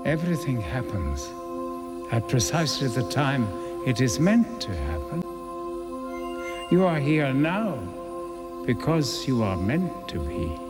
Everything happens at precisely the time it is meant to happen. You are here now because you are meant to be.